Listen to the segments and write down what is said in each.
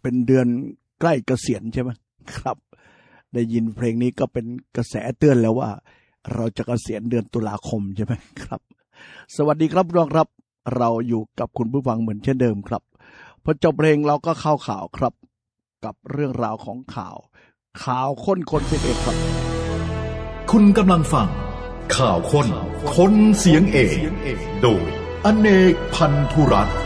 เป็นเดือนใกล้เกษียณใช่ไหมครับได้ยินเพลงนี้ก็เป็นกระแสเตือนแล้วว่าเราจะเกษียณเดือนตุลาคมใช่ไหมครับสวัสดีครับน้องครับเราอยู่กับคุณผู้ฟังเหมือนเช่นเดิมครับพอจบเพลงเราก็เข้าข่าวครับกับเรื่องราวของข่าวค้นคนเสียงเอกครับคุณกำลังฟังข่าวค้นเสียงเอกโดยอเนกพันธุรัตน์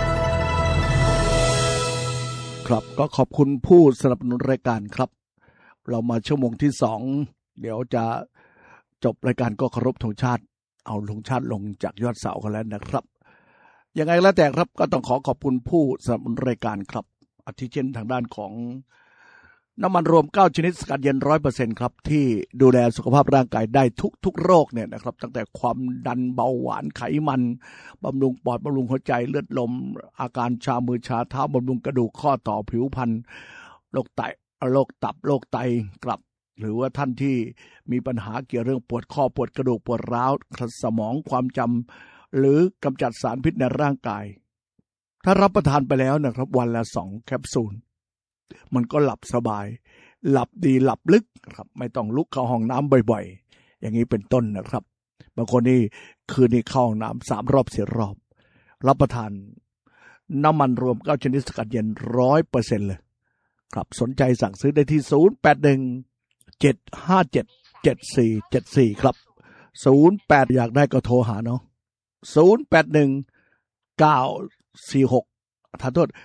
ครับก็ขอบคุณผู้สนับสนุนรายการครับเรามาชั่วโมงที่2เดี๋ยวจะจบรายการก็เคารพธงชาติเอาธงชาติลงจากยอดเสากันแล้วนะครับยังไงแล้วแต่ครับก็ต้องขอบคุณผู้สนับสนุนรายการครับอาทิเช่นทางด้านของน้ำมันรวม9ชนิดสกัดเย็น 100% ครับที่ดูแลสุขภาพร่างกายได้ทุกโรคเนี่ยนะครับตั้งแต่ความดันเบาหวานไขมันบำรุงปอดบำรุงหัวใจเลือดลมอาการชามือชาเท้าบำรุงกระดูกข้อต่อผิวพรรณโรคไตโรคตับโรคไตกลับหรือว่าท่านที่มีปัญหาเกี่ยวเรื่องปวดข้อปวดกระดูกปวดร้าวสมองความจำหรือกำจัดสารพิษในร่างกายถ้ารับประทานไปแล้วนะครับวันละ2แคปซูลมันก็หลับสบายหลับดีหลับลึกครับไม่ต้องลุกเข้าห้องน้ำบ่อยๆอย่างนี้เป็นต้นนะครับบางคนนี่คืนนี้เข้าห้องน้ำ3 รอบ4 รอบรับประทานน้ำมันรวม9ชนิดสกัดเย็น 100% เลยครับสนใจสั่งซื้อได้ที่0817577474ครับ08อยากได้ก็โทรหาเนาะ081946ขอโทษ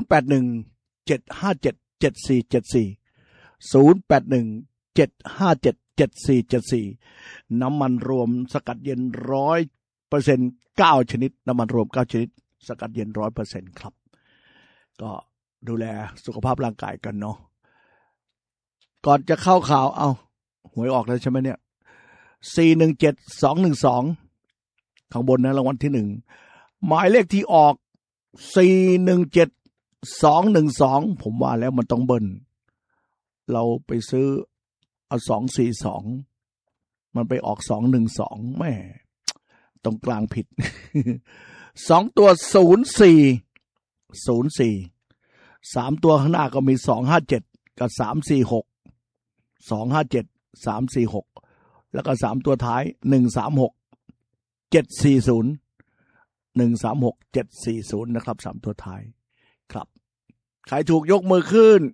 0817577474น้ำมันรวมสกัดเย็น 100% 9ชนิดน้ำมันรวม9ชนิดสกัดเย็น 100% ครับก็ดูแลสุขภาพร่างกายกันเนาะก่อนจะเข้าข่าวเอาหวยออกแล้วใช่ไหมเนี่ย417212ข้างบนนะรางวัลที่1หมายเลขที่ออก417212ผมว่าแล้วมันต้องเบิ้ลเราไปซื้อเอา242มันไปออก212แม่ตรงกลางผิด2ตัว04 3ตัวข้างหน้าก็มี257กับ346 257 346แล้วก็3ตัวท้าย136 740 136 740นะครับ3ตัวท้ายครับใครถูกยกมือขึ้น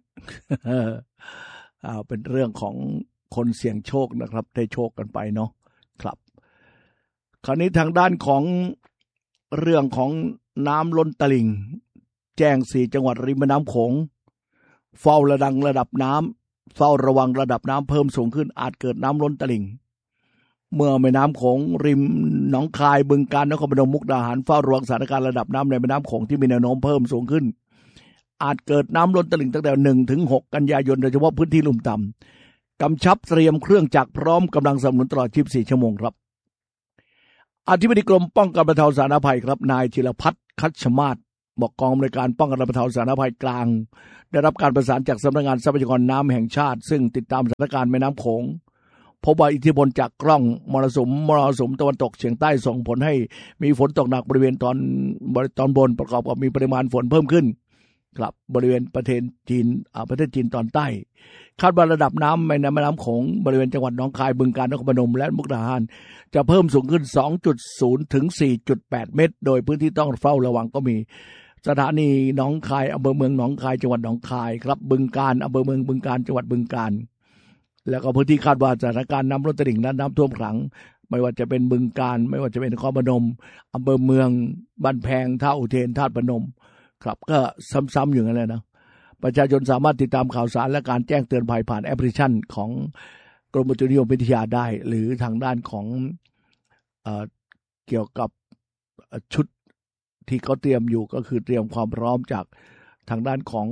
เป็นเรื่องของคนเสี่ยงโชคนะครับได้โชคกันไปเนาะครับคราวนี้ทางด้านของเรื่องของน้ำล้นตลิ่งแจ้ง4จังหวัดริมแม่น้ำโขงเฝ้าระดับน้ำเฝ้าระวังระดับน้ำเพิ่มสูงขึ้นอาจเกิดน้ำล้นตลิ่งเมื่อแม่น้ำโขงริมหนองคายบึงกาฬนครพนมมุกดาหารเฝ้าระวังสถานการณ์ระดับน้ำในแม่น้ำโขงที่มีแนวโน้มเพิ่มสูงขึ้นอาจเกิดน้ำล้นตลิ่งตั้งแต่1 ถึง 6กันยายนโดยเฉพาะพื้นที่ลุ่มต่ำกำชับเตรียมเครื่องจักรพร้อมกำลังสนับสนุนตลอด24ชั่วโมงครับอธิบดีกรมป้องกันบรรเทาสาธารณภัยครับนายจิรพัฒน์คัชมาศบอกกองอำนวยการป้องกันและบรรเทาสาธารณภัยกลางได้รับการประสานจากสำนักงานทรัพยากรน้ำแห่งชาติซึ่งติดตามสถานการณ์แม่น้ำโขงพบว่าอิทธิพลจากกล้องมรสุมตะวันตกเฉียงใต้ส่งผลให้มีฝนตกหนักบริเวณตอนบนประกอบกับมีปริมาณฝนเพิ่มขึ้นครับบริเวณประเทศจีนตอนใต้คาดว่าระดับน้ำในแม่น้ำโขงบริเวณจังหวัดหนองคายบึงกาฬนครพนมและมุกดาหารจะเพิ่มสูงขึ้น 2.0 ถึง 4.8 เมตรโดยพื้นที่ต้องเฝ้าระวังก็มีสถานีหนองคายอำเภอเมืองหนองคายจังหวัดหนองคายครับบึงกาฬอำเภอเมืองบึงกาฬจังหวัดบึงกาฬแล้วก็พื้นที่คาดว่าสถานการณ์น้ำล้นตลิ่งและน้ำท่วมขังไม่ว่าจะเป็นบึงกาฬไม่ว่าจะเป็นนครพนมอำเภอเมืองบ้านแพงท่าอุเทนธาตุพนมครับก็ซ้ำๆอยู่นั่นแหละนะประชาชนสามารถติดตามข่าวสารและการแจ้งเตือนภัยผ่านแอปพลิเคชันของกรมอุตุนิยมวิทยาได้หรือทางด้านของเกี่ยวกับชุดที่เขาเตรียมอยู่ก็คือเตรียมความพร้อมจากทางด้านของ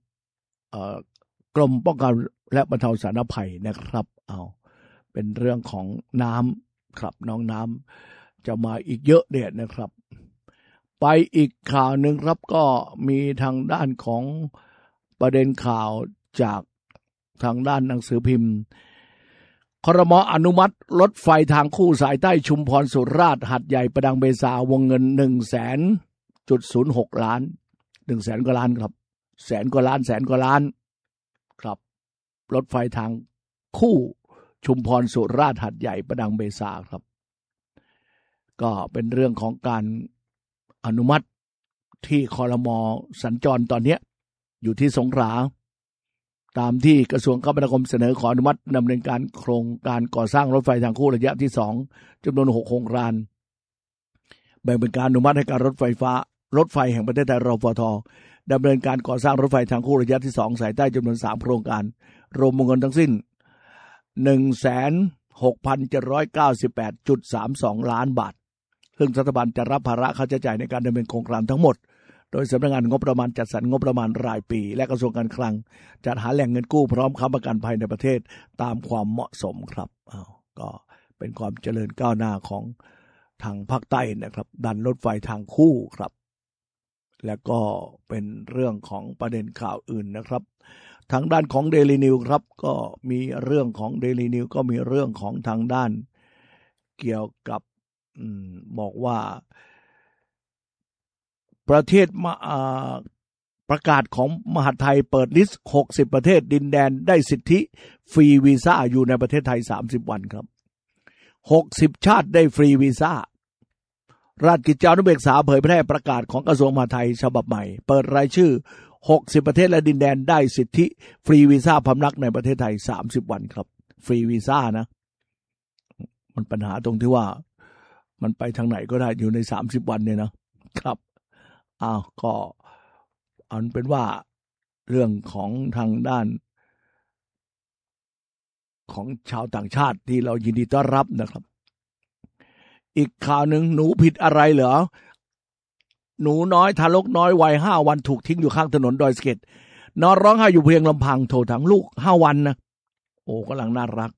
กรมป้องกันและบรรเทาสาธารณภัยนะครับเป็นเรื่องของน้ำครับน้องน้ำจะมาอีกเยอะเนี่ยนะครับไปอีกข่าวหนึ่งครับก็มีทางด้านของประเด็นข่าวจากทางด้านหนังสือพิมพ์ครม.อนุมัติรถไฟทางคู่สายใต้ชุมพรสุราษฎร์หัดใหญ่ประดังเบซาวงเงิน 100,000.06 ล้าน 100,000 กว่าล้านครับแสนกว่าล้านครับรถไฟทางคู่ชุมพรสุราษฎร์หัดใหญ่ประดังเบซาครับก็เป็นเรื่องของการอนุมัติที่ครม.สัญจรตอนนี้อยู่ที่สงขลาตามที่กระทรวงคมนาคมเสนอขออนุมัติดำเนินการโครงการก่อสร้างรถไฟทางคู่ระยะที่2จำนวน6โครงการแบ่งเป็นการอนุมัติให้การรถไฟแห่งประเทศไทยรฟท.ดำเนินการก่อสร้างรถไฟทางคู่ระยะที่2สายใต้จำนวน3โครงการรวมวงเงินทั้งสิ้น 16,798.32 ล้านบาทซึ่งรัฐบาลจะรับภาระค่าใช้จ่ายในการดำเนินโครงการทั้งหมดโดยสำนักงานงบประมาณจัดสรรงบประมาณรายปีและกระทรวงการคลังจัดหาแหล่งเงินกู้พร้อมค้ำประกันภัยในประเทศตามความเหมาะสมครับก็เป็นความเจริญก้าวหน้าของทางภาคใต้นะครับดันรถไฟทางคู่ครับแล้วก็เป็นเรื่องของประเด็นข่าวอื่นนะครับทางด้านของ Daily News ครับก็มีเรื่องของ Daily News ก็มีเรื่องของทางด้านเกี่ยวกับบอกว่าประเทศประกาศของมหาดไทยเปิดลิสต์60ประเทศดินแดนได้สิทธิฟรีวีซ่าอยู่ในประเทศไทย30วันครับ60ชาติได้ฟรีวีซ่าราชกิจจานุเบกษาเผยแพร่ประกาศของกระทรวงมหาดไทยฉบับใหม่เปิดรายชื่อ60ประเทศและดินแดนได้สิทธิฟรีวีซ่าพำนักในประเทศไทย30วันครับฟรีวีซ่านะมันปัญหาตรงที่ว่ามันไปทางไหนก็ได้อยู่ใน30วันเนี่ยนะครับก็เอาเป็นว่าเรื่องของทางด้านของชาวต่างชาติที่เรายินดีต้อนรับนะครับอีกข่าวหนึ่งหนูผิดอะไรเหรอหนูน้อยทารกน้อยวัย5วันถูกทิ้งอยู่ข้างถนนดอยสะเก็ดนอนร้องไห้อยู่เพียงลำพังโทรทั้งลูก5วันนะโอ้กำลังน่ารัก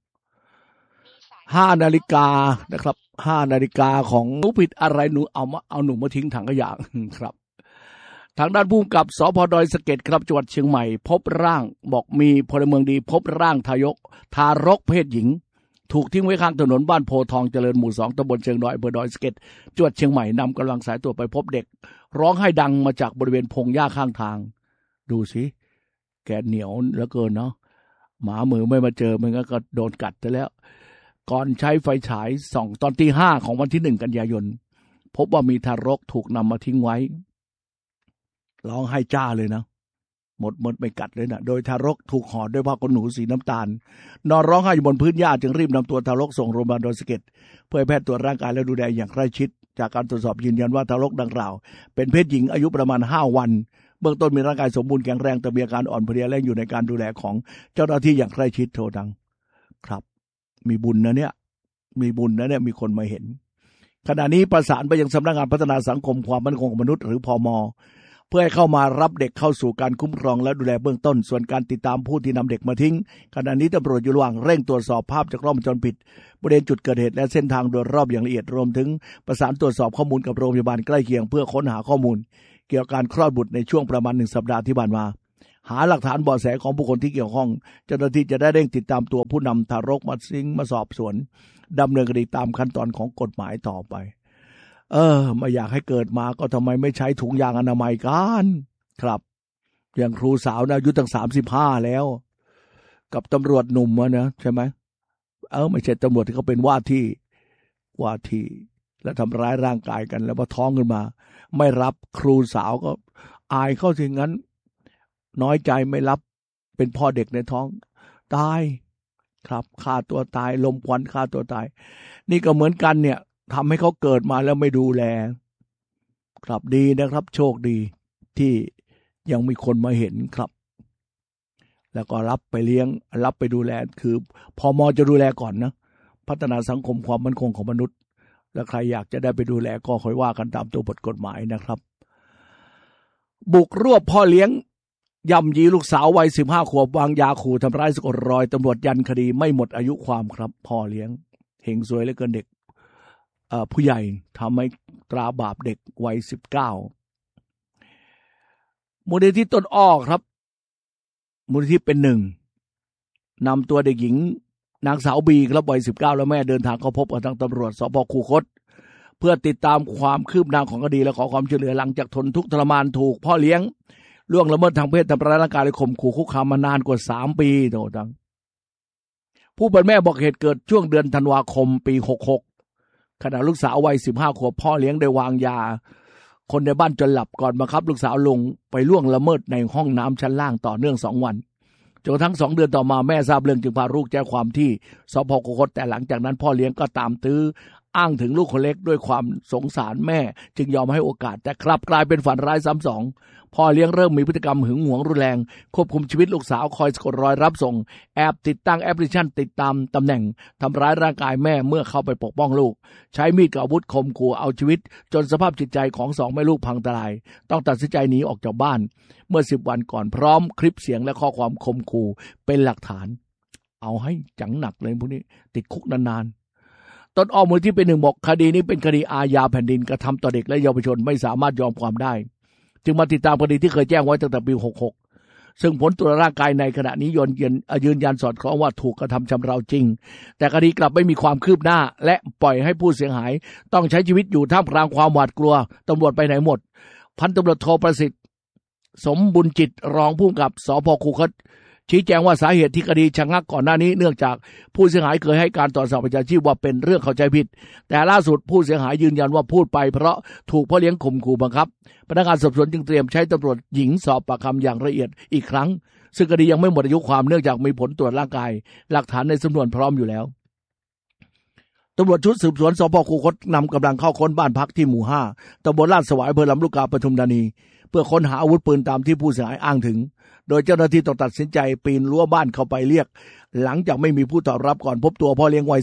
5 นาฬิกานะครับ5 นาฬิกาของหนูผิดอะไรหนูเอาหนูมาทิ้งถังขยะครับทางด้านผู้กำกับสภ.ดอยสะเก็ดครับจังหวัดเชียงใหม่พบร่างบอกมีพลเมืองดีพบร่างทารกเพศหญิงถูกทิ้งไว้ข้างถนนบ้านโพทองเจริญหมู่2ตำบลเชียงดอยอำเภอดอยสะเก็ดจังหวัดเชียงใหม่นำกำลังสายตรวจไปพบเด็กร้องไห้ดังมาจากบริเวณพงหญ้าข้างทางดูสิแกเหนียวเหลือเกินเนาะหมามือไม่มาเจอมันก็โดนกัดซะแล้วก่อนใช้ไฟฉายส่องตอนตี 5ของวันที่1กันยายนพบว่ามีทารกถูกนำมาทิ้งไว้ร้องไห้จ้าเลยนะหมดไม่กัดเลยนะโดยทารกถูกห่อด้วยผ้าขนหนูสีน้ำตาลนอนร้องไห้อยู่บนพื้นหญ้าจึงรีบนำตัวทารกส่งโรงพยาบาลดอยสะเก็ดเพื่อให้แพทย์ตรวจร่างกายและดูแลอย่างใกล้ชิดจากการตรวจสอบยืนยันว่าทารกดังกล่าวเป็นเพศหญิงอายุประมาณ5วันเบื้องต้นมีร่างกายสมบูรณ์แข็งแรงแต่มีอาการอ่อนเพลียและอยู่ในการดูแลของเจ้าหน้าที่อย่างใกล้ชิดโทรดังครับมีบุญนะเนี่ยมีคนมาเห็นขณะนี้ประสานไปยังสำนักงานพัฒนาสังคมความมั่นคงของมนุษย์หรือพม.เพื่อให้เข้ามารับเด็กเข้าสู่การคุ้มครองและดูแลเบื้องต้นส่วนการติดตามผู้ที่นำเด็กมาทิ้งขณะนี้ตำรวจอยู่ระหว่างเร่งตรวจสอบภาพจากกล้องวงจรปิดบริเวณจุดเกิดเหตุและเส้นทางโดยรอบอย่างละเอียดรวมถึงประสานตรวจสอบข้อมูลกับโรงพยาบาลใกล้เคียงเพื่อค้นหาข้อมูลเกี่ยวกับการคลอดบุตรในช่วงประมาณ1สัปดาห์ที่ผ่านมาหาหลักฐานเบาะแสของบุคคลที่เกี่ยวข้องเจ้าหน้าที่จะได้เร่งติดตามตัวผู้นำทารกมาทิ้งมาสอบสวนดำเนินคดีตามขั้นตอนของกฎหมายต่อไปไม่อยากให้เกิดมาก็ทำไมไม่ใช้ถุงยางอนามัยกันครับอย่างครูสาวนะอายุตั้ง35แล้วกับตำรวจหนุ่มนะใช่ไหมไม่ใช่ตำรวจที่เขาเป็นว่าที่แล้วทำร้ายร่างกายกันแล้วพอท้องขึ้นมาไม่รับครูสาวก็อายเข้าถึงงั้นน้อยใจไม่รับเป็นพ่อเด็กในท้องตายครับฆ่าตัวตายลมควันฆ่าตัวตายนี่ก็เหมือนกันเนี่ยทำให้เขาเกิดมาแล้วไม่ดูแลครับดีนะครับโชคดีที่ยังมีคนมาเห็นครับแล้วก็รับไปเลี้ยงรับไปดูแลคือพม.จะดูแลก่อนนะพัฒนาสังคมความมั่นคงของมนุษย์แล้วใครอยากจะได้ไปดูแลก็ค่อยว่ากันตามตัวบทกฎหมายนะครับบุกรวบพ่อเลี้ยงย่ำยีลูกสาววัย15 ขวบวางยาขู่ทำร้ายสะกดรอยตำรวจยันคดีไม่หมดอายุความครับพ่อเลี้ยงเฮงซวยเหลือเกินเด็กผู้ใหญ่ทำให้ตราบาปเด็กวัย19มูลนิธิต้นอ้อครับมูลนิธิเป็นหนึ่งนำตัวเด็กหญิงนางสาวบีครับวัย19แล้วแม่เดินทางเข้าพบกับทางตำรวจสภ.คูคตเพื่อติดตามความคืบหน้าของคดีและขอความช่วยเหลือหลังจากทนทุกข์ทรมานถูกพ่อเลี้ยงล่วงละเมิดทางเพศทำร้ายร่างกายและข่มขู่คุกคามมานานกว่า3 ปีโตดังผู้เป็นแม่บอกเหตุเกิดช่วงเดือนธันวาคมปี66ขณะลูกสาววัย15 ขวบพ่อเลี้ยงได้วางยาคนในบ้านจนหลับก่อนบังคับลูกสาวลงไปล่วงละเมิดในห้องน้ำชั้นล่างต่อเนื่อง2 วันจนทั้ง2 เดือนต่อมาแม่ทราบเรื่องจึงพาลูกแจ้งความที่สพ.คูคตแต่หลังจากนั้นพ่อเลี้ยงก็ตามตื้ออ้างถึงลูกคนเล็กด้วยความสงสารแม่จึงยอมให้โอกาสแต่กลับกลายเป็นฝันร้ายซ้ำสองพ่อเลี้ยงเริ่มมีพฤติกรรมหึงหวงรุนแรงควบคุมชีวิตลูกสาวคอยสะกดรอยรับส่งแอบติดตั้งแอปพลิเคชันติดตามตำแหน่งทำร้ายร่างกายแม่เมื่อเข้าไปปกป้องลูกใช้มีดกับอาวุธข่มขู่เอาชีวิตจนสภาพจิตใจของ2 แม่ลูกพังทลายต้องตัดสินใจหนีออกจากบ้านเมื่อ10 วันก่อนพร้อมคลิปเสียงและข้อความข่มขู่เป็นหลักฐานเอาให้จังหนักเลยพวกนี้ติดคุกนานๆต้นอ้อมูลที่เป็น1บอกคดีนี้เป็นคดีอาญาแผ่นดินกระทำต่อเด็กและเยาวชนไม่สามารถยอมความได้จึงมาติดตามคดีที่เคยแจ้งไว้ตั้งแต่ปี66ซึ่งผลตรวจร่างกายในขณะนี้ยืนยันสอดคล้องว่าถูกกระทำชำเราจริงแต่คดีกลับไม่มีความคืบหน้าและปล่อยให้ผู้เสียหายต้องใช้ชีวิตอยู่ท่ามกลางความหวาดกลัวตำรวจไปไหนหมดพันตำรวจโทประสิทธิ์สมบุญจิตรองผู้กำกับสพ.คูคตชี้แจงว่าสาเหตุที่คดีชะงักก่อนหน้านี้เนื่องจากผู้เสียหายเคยให้การต่อสหวิชาชีพว่าเป็นเรื่องเข้าใจผิดแต่ล่าสุดผู้เสียหายยืนยันว่าพูดไปเพราะถูกพ่อเลี้ยงข่มขู่บังคับพนักงานสอบสวนจึงเตรียมใช้ตำรวจหญิงสอบปากคำอย่างละเอียดอีกครั้งซึ่งคดียังไม่หมดอายุความเนื่องจากมีผลตรวจร่างกายหลักฐานในสำนวนพร้อมอยู่แล้วตำรวจชุดสืบสวนสพ.คูคตนำกำลังเข้าค้นบ้านพักที่หมู่5ตำบลลาดสวายอำเภอลำลูกกาปทุมธานีเพื่อค้นหาอาวุธปืนตามที่ผู้เสียหายอ้างถึงโดยเจ้าหน้าที่ต้องตัดสินใจปีนรั้วบ้านเข้าไปเรียกหลังจากไม่มีผู้ตอบรับก่อนพบตัวพ่อเลี้ยงวัย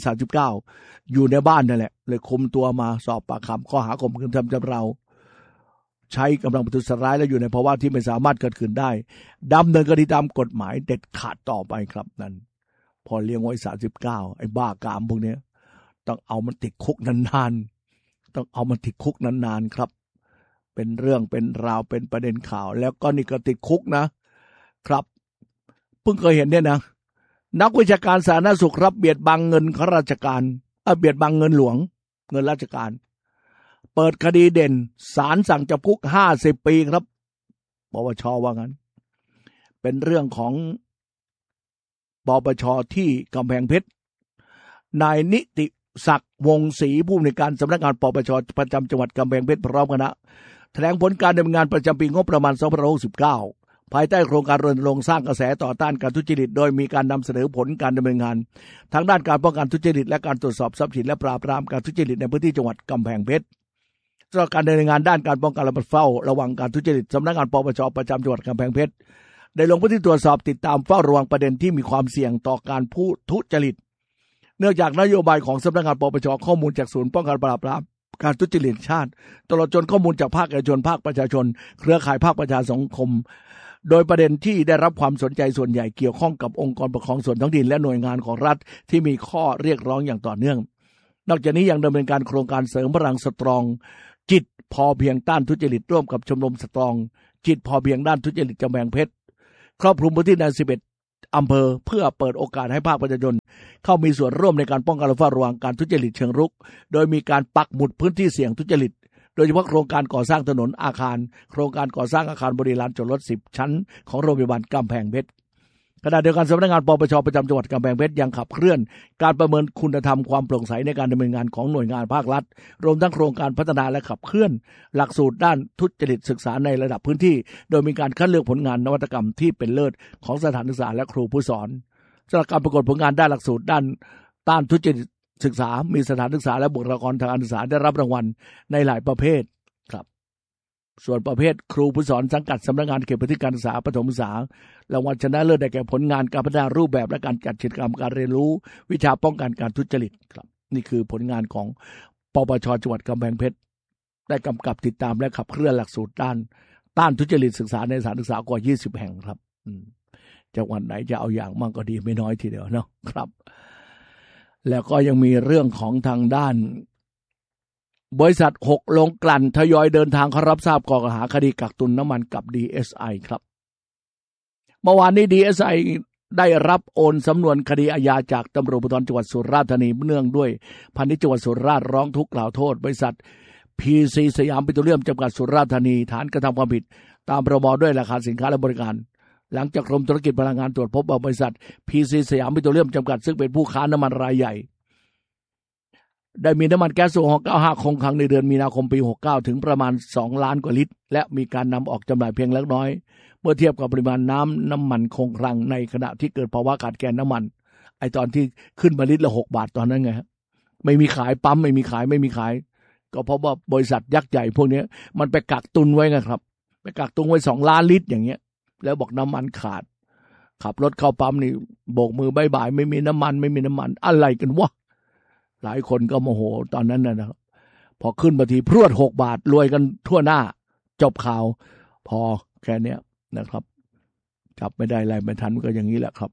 39อยู่ในบ้านนั่นแหละเลยคุมตัวมาสอบปากคำข้อหาข่มขืนทำชำเราใช้กำลังประทุษร้ายและอยู่ในภาวะที่ไม่สามารถเกิดขึ้นได้ดำเนินคดีตามกฎหมายเด็ดขาดต่อไปครับนั่นพ่อเลี้ยงวัย39ไอ้บ้ากามพวกนี้ต้องเอามันติดคุกนานๆต้องเอามันติดคุกนานๆครับเป็นเรื่องเป็นราวเป็นประเด็นข่าวแล้วก็นี่ก็ติดคุกนะครับเพิ่งเคยเห็นเนี่ยนะนักวิชาการสาธารณสุขรับเบียดบังเงินข้าราชการเบียดบังเงินหลวงเงินราชการเปิดคดีเด่นศาลสั่งจำคุก50 ปีครับปปช.ว่างั้นเป็นเรื่องของปปช.ที่กำแพงเพชรนายนิติศักดิ์วงศรีผู้อำนวยการสำนักงานปปช.ประจำจังหวัดกำแพงเพชรพร้อมคณะแถลงผลการดำเนินงานประจำปีงบประมาณ2569ภายใต้โครงการรณรงค์สร้างกระแสต่อต้านการทุจริตโดยมีการนำเสนอผลการดำเนินงานทั้งด้านการป้องกันทุจริตและการตรวจสอบทรัพย์สินและปราบปรามการทุจริตในพื้นที่จังหวัดกำแพงเพชรสำหรับการดำเนินงานด้านการป้องกันและเฝ้าระวังการทุจริตสำนักงานปปช.ประจำจังหวัดกำแพงเพชรได้ลงพื้นที่ตรวจสอบติดตามเฝ้าระวังประเด็นที่มีความเสี่ยงต่อการผู้ทุจริตเนื่องจากนโยบายของสำนักงานปปช.ข้อมูลจากศูนย์ป้องกันปราบปรามการทุจริตชาติตลอดจนข้อมูลจากภาคเอกชนภาคประชาชนเครือข่ายภาคประชาสังคมโดยประเด็นที่ได้รับความสนใจส่วนใหญ่เกี่ยวข้องกับองค์กรปกครองส่วนท้องถิ่นและหน่วยงานของรัฐที่มีข้อเรียกร้องอย่างต่อเนื่องนอกจากนี้ยังดำเนินการโครงการเสริมพลังสตรองจิตพอเพียงต้านทุจริตร่วมกับชมรมสตรองจิตพอเพียงด้านทุจริตกำแพงเพชรครอบคลุมพื้นที่ใน11 อำเภอเพื่อเปิดโอกาสให้ภาคประชาชนเข้ามีส่วนร่วมในการป้องกันและเฝ้าระวังการทุจริตเชิงรุกโดยมีการปักหมุดพื้นที่เสี่ยงทุจริตโดยเฉพาะโครงการก่อสร้างถนนอาคารโครงการก่อสร้างอาคารบริลานจอดรถ10 ชั้นของโรงพยาบาลกำแพงเพชรขณะเดียวกันสำนักงานปปช.ประจำจังหวัดกำแพงเพชรยังขับเคลื่อนการประเมินคุณธรรมความโปร่งใสในการดำเนินงานของหน่วยงานภาครัฐรวมทั้งโครงการพัฒนาและขับเคลื่อนหลักสูตรด้านทุจริตศึกษาในระดับพื้นที่โดยมีการคัดเลือกผลงานนวัตกรรมที่เป็นเลิศของสถานศึกษาและครูผู้สอนสำหรับการประกวดผลงานด้านหลักสูตรด้านต้านทุจริตศึกษามีสถานศึกษาและบุคลากรทางการศึกษาได้รับรางวัลในหลายประเภทครับส่วนประเภทครูผู้สอนสังกัดสำนักงานเขตพื้นที่การศึกษาประถมศึกษารางวัลชนะเลิศได้แก่ผลงานการพัฒนารูปแบบและการจัดกิจกรรมการเรียนรู้วิชาป้องกันการทุจริตครับนี่คือผลงานของปปช.จังหวัดกำแพงเพชรได้กำกับติดตามและขับเคลื่อนหลักสูตรด้านต้านทุจริตศึกษาในสถานศึกษากว่า20 แห่งครับจังหวัดไหนจะเอาอย่างมั่งก็ดีไม่น้อยทีเดียวเนาะครับแล้วก็ยังมีเรื่องของทางด้านบริษัท6โรงกลั่นทยอยเดินทางเข้ารับทราบข้อกล่าวหาคดีกักตุนน้ำมันกับ DSI ครับเมื่อวานนี้ DSI ได้รับโอนสำนวนคดีอาญาจากตำรวจภูธรจังหวัดสุราษฎร์ธานีเนื่องด้วยพาณิชย์จังหวัดสุราษฎร์ร้องทุกข์กล่าวโทษบริษัท PC สยามปิโตรเลียมจำกัดสุราษฎร์ธานีฐานกระทำความผิดตามพรบด้วยราคาสินค้าและบริการหลังจากกรมธุรกิจพลังงานตรวจพบว่าบริษัท PC สยามปิโตรเลียมจำกัดซึ่งเป็นผู้ค้าน้ำมันรายใหญ่ได้มีน้ำมันแก๊สโซฮอล์95คงคลังในเดือนมีนาคมปี69ถึงประมาณ2ล้านกว่าลิตรและมีการนำออกจำหน่ายเพียงเล็กน้อยเมื่อเทียบกับปริมาณน้ำมันคงคลังในขณะที่เกิดภาวะขาดแคลนน้ำมันไอตอนที่ขึ้นมาลิตรละ6 บาทตอนนั้นไงไม่มีขายปั๊มไม่มีขายก็เพราะว่าบริษัทยักษ์ใหญ่พวกนี้มันไปกักตุนไว้ไงครับไปกักตุนไว้2ล้านลิตรอย่างเงี้ยแล้วบอกน้ำมันขาดขับรถเข้าปั๊มนี่โบกมือบ๊ายบายไม่มีน้ำมันอะไรกันวะหลายคนก็โมโหตอนนั้นนะครับพอขึ้นมาทีพรวด6 บาทรวยกันทั่วหน้าจบข่าวพอแค่นี้นะครับจับไม่ได้อะไรไม่ทันก็อย่างนี้แหละครับ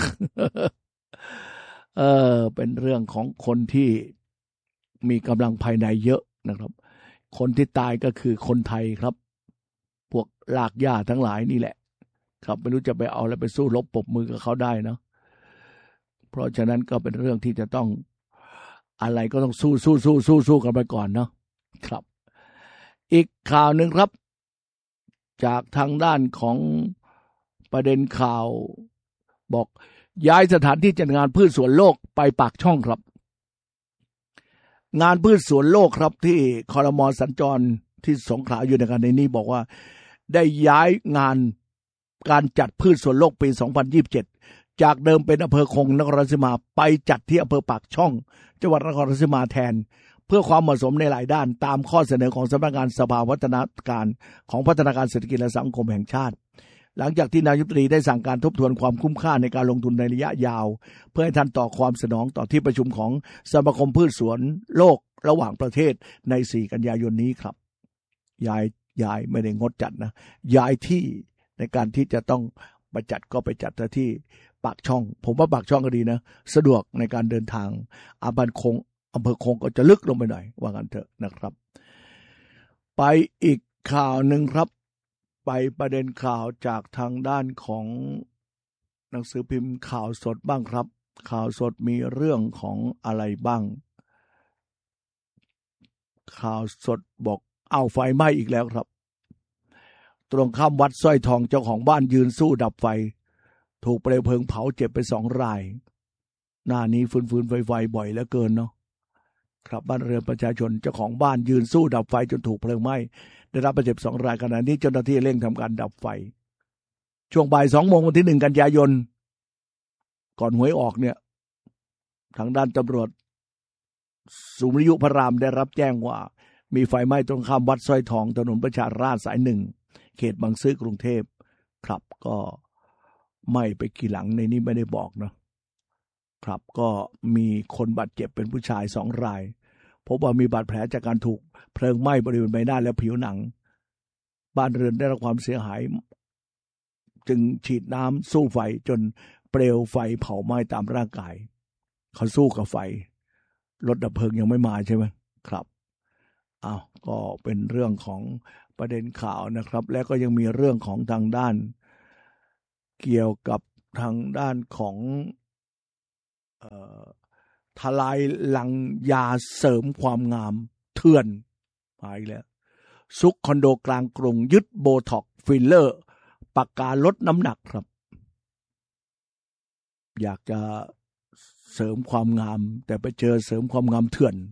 เป็นเรื่องของคนที่มีกำลังภายในเยอะนะครับคนที่ตายก็คือคนไทยครับพวกลากหญ้าทั้งหลายนี่แหละครับไม่รู้จะไปเอาอะไรไปสู้รบปรบมือกับเขาได้เนาะเพราะฉะนั้นก็เป็นเรื่องที่จะต้องอะไรก็ต้องสู้กันไปก่อนเนาะครับอีกข่าวหนึ่งครับจากทางด้านของประเด็นข่าวบอกย้ายสถานที่จัดงานพืชสวนโลกไปปากช่องครับงานพืชสวนโลกครับที่ครม.สัญจรที่สงขลาอยู่ในการในนี้บอกว่าได้ย้ายงานการจัดพืชสวนโลกปี 2027จากเดิมเป็นอำเภอคงนครราชสีมาไปจัดที่อำเภอปากช่องจังหวัดนครราชสีมาแทนเพื่อความเหมาะสมในหลายด้านตามข้อเสนอของสำนักงานสภาวัฒนาการของพัฒนาการเศรษฐกิจและสังคมแห่งชาติหลังจากที่นายกรัฐมนตรีได้สั่งการทบทวนความคุ้มค่าในการลงทุนในระยะยาวเพื่อให้ทันต่อความสนองต่อที่ประชุมของสมาคมพืชสวนโลกระหว่างประเทศใน4 กันยายนนี้ครับย้ายไม่ได้งดจัดนะย้ายที่ในการที่จะต้องไปจัดก็ไปจัดที่ปากช่องผมว่าปากช่องก็ดีนะสะดวกในการเดินทางอำเภอคงก็จะลึกลงไปหน่อยว่างั้นเถอะนะครับไปอีกข่าวหนึ่งครับไปประเด็นข่าวจากทางด้านของหนังสือพิมพ์ข่าวสดบ้างครับข่าวสดมีเรื่องของอะไรบ้างข่าวสดบอกไฟไหม้อีกแล้วครับตรงข้ามวัดสร้อยทองเจ้าของบ้านยืนสู้ดับไฟถูกเปลวเพลิงเผาเจ็บไป2 รายหน้านี้ฟื้นไฟบ่อยเหลือเกินเนาะครับบ้านเรือนประชาชนเจ้าของบ้านยืนสู้ดับไฟจนถูกเพลิงไหม้ได้รับบาดเจ็บ2 รายขณะนี้เจ้าหน้าที่เร่งทำการดับไฟช่วงบ่าย 2 โมงวันที่1 กันยายนก่อนหวยออกเนี่ยทางด้านตำรวจศูนย์วิทยุพระรามได้รับแจ้งว่ามีไฟไหม้ตรงข้ามวัดสร้อยทองถนนประชาราษฎร์สาย1เขตบางซื่อกรุงเทพครับก็ไหม้ไปกี่หลังในนี้ไม่ได้บอกนะครับก็มีคนบาดเจ็บเป็นผู้ชาย2 รายพบว่ามีบาดแผลจากการถูกเพลิงไหม้บริเวณใบหน้าและผิวหนังบ้านเรือนได้รับความเสียหายจึงฉีดน้ำสู้ไฟจนเปลวไฟเผาไหม้ตามร่างกายเขาสู้กับไฟรถดับเพลิงยังไม่มาใช่ไหมครับก็เป็นเรื่องของประเด็นข่าวนะครับและก็ยังมีเรื่องของทางด้านเกี่ยวกับทางด้านของทลายลังยาเสริมความงามเถื่อนมาอีกแล้วซุกคอนโดกลางกรุงยึดโบท็อกฟิลเลอร์ปากกาลดน้ำหนักครับอยากจะเสริมความงามแต่ไปเจอเสริมความงามเถื่อน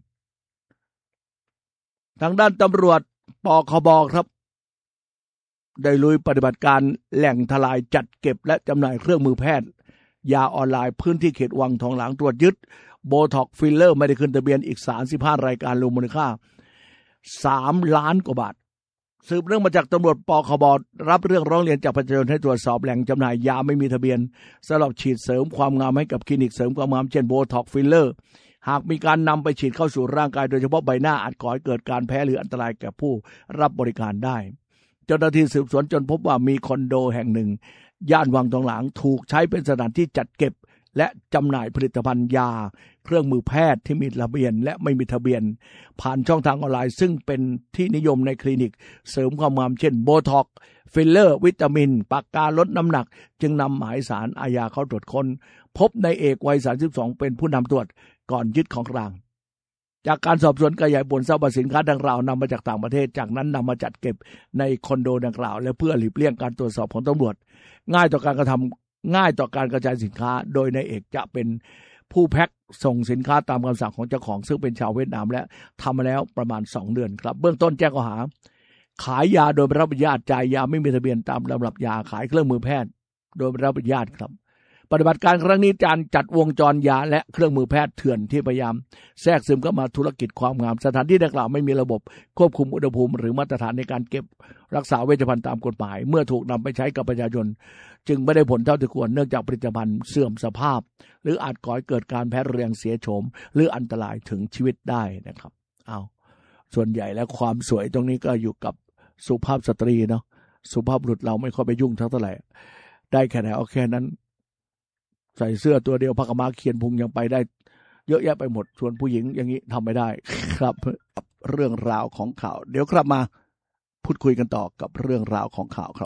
ทางด้านตำรวจปคบครับได้ลุยปฏิบัติการแหล่งทลายจัดเก็บและจำหน่ายเครื่องมือแพทย์ยาออนไลน์พื้นที่เขตวังทองหลางตรวจยึดโบท็อกฟิลเลอร์ไม่ได้ขึ้นทะเบียนอีก35 รายการรวมมูลค่า3 ล้านกว่าบาทสืบเรื่องมาจากตำรวจปคบรับเรื่องร้องเรียนจากประชาชนให้ตรวจสอบแหล่งจำหน่ายยาไม่มีทะเบียนสำหรับฉีดเสริมความงามให้กับคลินิกเสริมความงามเช่นโบท็อกฟิลเลอร์หากมีการนำไปฉีดเข้าสู่ร่างกายโดยเฉพาะใบหน้าอาจก่อให้เกิดการแพ้หรืออันตรายแก่ผู้รับบริการได้เจ้าหน้าที่สืบสวนจนพบว่ามีคอนโดแห่งหนึ่งย่านวังทองหลางถูกใช้เป็นสถานที่จัดเก็บและจำหน่ายผลิตภัณฑ์ยาเครื่องมือแพทย์ที่มีทะเบียนและไม่มีทะเบียนผ่านช่องทางออนไลน์ซึ่งเป็นที่นิยมในคลินิกเสริมความงามเช่นโบท็อกฟิลเลอร์วิตามินปากกาลดน้ำหนักจึงนำหมายสารอาญาเข้าตรวจค้นพบนายเอกวัย32เป็นผู้นำตรวจก่อนยึดของกลางจากการสอบสวนขยายผลทราบว่าสินค้าดังกล่าวนำมาจากต่างประเทศจากนั้นนำมาจัดเก็บในคอนโดดังกล่าวและเพื่อหลีกเลี่ยงการตรวจสอบของตำรวจง่ายต่อการกระจายสินค้าโดยนายเอกจะเป็นผู้แพ็คส่งสินค้าตามคำสั่งของเจ้าของซึ่งเป็นชาวเวียดนามและทำมาแล้วประมาณ2 เดือนครับเบื้องต้นแจ้งข้อหาขายยาโดยไม่รับอนุญาตจ่ายยาไม่มีทะเบียนตามลำดับยาขายเครื่องมือแพทย์โดยไม่รับอนุญาตครับปฏิบัติการครั้งนี้การจัดวงจรยาและเครื่องมือแพทย์เถื่อนที่พยายามแทรกซึมเข้ามาธุรกิจความงามสถานที่ดังกล่าวไม่มีระบบควบคุมอุณหภูมิหรือมาตรฐานในการเก็บรักษาเวชภัณฑ์ตามกฎหมายเมื่อถูกนำไปใช้กับประชาชนจึงไม่ได้ผลเท่าที่ควรเนื่องจากผลิตภัณฑ์เสื่อมสภาพหรืออาจก่อให้เกิดการแพ้เรืองเสียโฉมหรืออันตรายถึงชีวิตได้นะครับส่วนใหญ่แล้วความสวยตรงนี้ก็อยู่กับสุภาพสตรีเนาะสุภาพบุรุษเราไม่ค่อยไปยุ่งเท่าไหร่ได้แค่ไหนเอาแค่นั้นใส่เสื้อตัวเดียวผ้ากำมะเขียนพุงยังไปได้เยอะแยะไปหมดส่วนผู้หญิงอย่างนี้ทำไม่ได้ครับเรื่องราวของข่าวเดี๋ยวกลับมาพูดคุยกันต่อกับเรื่องราวของข่าวครับ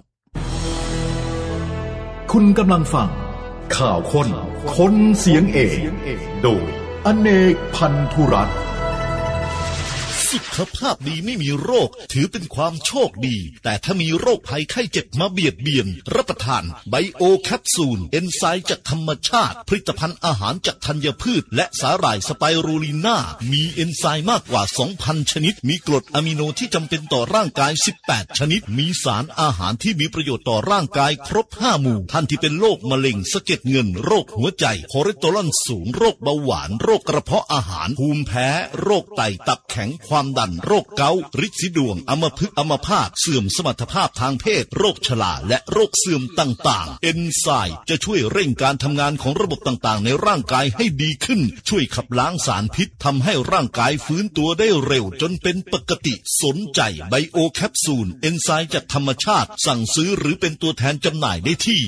คุณกำลังฟังข่าวคนเสียงเอกโดยอเนกพันธุรัตน์สุขภาพดีไม่มีโรคถือเป็นความโชคดีแต่ถ้ามีโรคภัยไข้เจ็บมาเบียดเบียนรับประทานไบโอแคปซูลเอนไซม์จากธรรมชาติผลิตภัณฑ์อาหารจากธัญพืชและสาหร่ายสไปรูลิน่ามีเอนไซม์มากกว่า 2,000 ชนิดมีกรดอะมิโนที่จำเป็นต่อร่างกาย18 ชนิดมีสารอาหารที่มีประโยชน์ต่อร่างกายครบ5 หมู่ท่านที่เป็นโรคมะเร็งสะเก็ดเงินโรคหัวใจคอเลสเตอรอลสูงโรคเบาหวานโรคกระเพาะอาหารภูมิแพ้โรคไตตับแข็งความดันโรคเกาต์ฤทธิ์สีดวงอัมพฤกษ์อัมพาตเสื่อมสมรรถภาพทางเพศโรคชราและโรคเสื่อมต่างๆเอนไซม์จะช่วยเร่งการทำงานของระบบต่างๆในร่างกายให้ดีขึ้นช่วยขับล้างสารพิษทำให้ร่างกายฟื้นตัวได้เร็วจนเป็นปกติสนใจไบโอแคปซูลเอนไซม์จากธรรมชาติสั่งซื้อหรือเป็นตัวแทนจำหน่ายได้ที่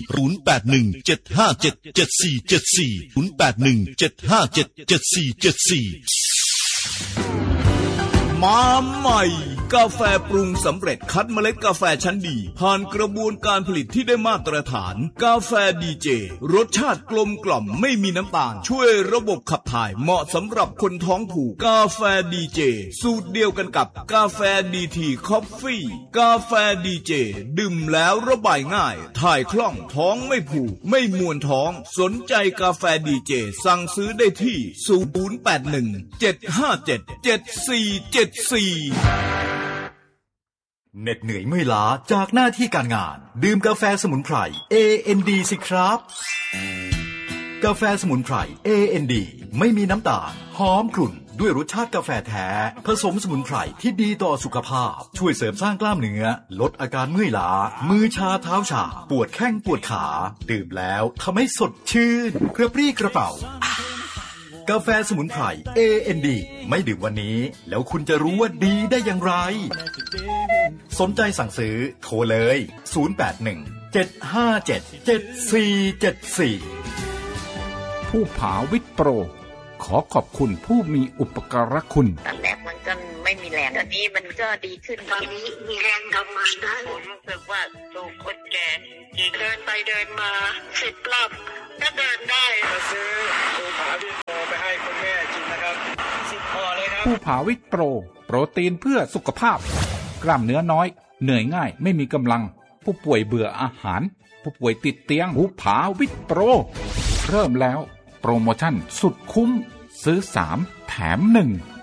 0817577474 มาใหม่กาแฟปรุงสำเร็จคัดเมล็ดกาแฟชั้นดีผ่านกระบวนการผลิตที่ได้มาตรฐานกาแฟดีเจรสชาติกลมกล่อมไม่มีน้ำตาลช่วยระบบขับถ่ายเหมาะสำหรับคนท้องผูกกาแฟดีเจสูตรเดียวกันกับกาแฟดีทีคอฟฟี่กาแฟดีเจดื่มแล้วระบายง่ายถ่ายคล่องท้องไม่ผูกไม่มวนท้องสนใจกาแฟดีเจสั่งซื้อได้ที่0817577474 เหน็ดเหนื่อยเมื่อยล้าจากหน้าที่การงานดื่มกาแฟสมุนไพร AND สิครับกาแฟสมุนไพร AND ไม่มีน้ำตาลหอมกลุ่นด้วยรสชาติกาแฟแท้ผสมสมุนไพรที่ดีต่อสุขภาพช่วยเสริมสร้างกล้ามเนื้อลดอาการเมื่อยล้ามือชาเท้าชาปวดแข้งปวดขาดื่มแล้วทำให้สดชื่นกระปรี้กระเป๋ากาแฟสมุนไพร AND ไม่ดื่มวันนี้แล้วคุณจะรู้ว่าดีได้อย่างไรสนใจสั่งซื้อโทรเลย0817577474 ผู้ผาวิทย์โปรขอขอบคุณผู้มีอุปการะคุณตอนแรกมันก็ไม่มีแรงตอนนี้มันก็ดีขึ้นตอนนี้มีแรงทำงานได้ผมรู้สึกว่าสูงคนแก่เดินไปเดินมา10 รอบก็เดินได้ซื้อผู้ผาวิทย์โปรไปให้คุณแม่กินนะครับ10 ห่อเลยครับผู้ผาวิทย์โปรโปรตีนเพื่อสุขภาพกล้ามเนื้อน้อยเหนื่อยง่ายไม่มีกำลังผู้ป่วยเบื่ออาหารผู้ป่วยติดเตียงผู้ผาวิทย์โปรเริ่มแล้วโปรโมชั่นสุดคุ้มซื้อ3แถม1